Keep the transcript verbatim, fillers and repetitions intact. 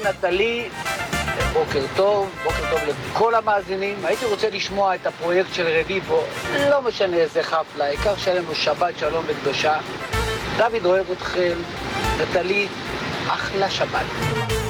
נטלי, בוקר טוב, בוקר טוב לכל המאזינים. הייתי רוצה לשמוע את הפרויקט של רביבו, לא משנה איזה חפלה, העיקר שלנו שבת שלום וקדושה. דוד אוהב אתכם, נטלי, אחלה שבת.